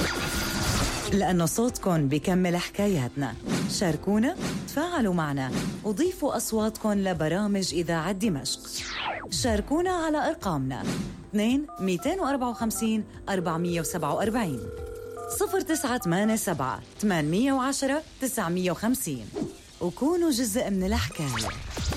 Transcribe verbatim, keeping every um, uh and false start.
لأنه صوتكن بيكمل حكاياتنا. شاركونا، تفاعلوا معنا، وضيفوا أصواتكن لبرامج إذاعة دمشق. شاركونا على أرقامنا اثنين مئتين وأربعة وخمسين أربعمئة وسبعة وأربعين صفر تسعة ثمانية سبعة ثمانية عشرة تسعمئة وخمسين، وكونوا جزء من الحكاية.